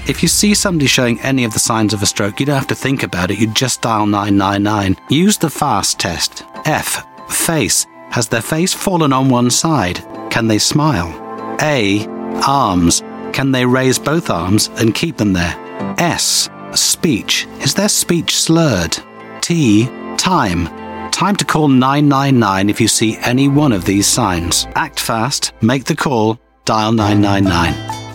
If you see somebody showing any of the signs of a stroke, you don't have to think about it. You just dial 999. Use the FAST test. F. Face. Has their face fallen on one side? Can they smile? A. Arms. Can they raise both arms and keep them there? S. Speech. Is their speech slurred? T. Time. Time to call 999 if you see any one of these signs. Act fast, make the call, dial 999.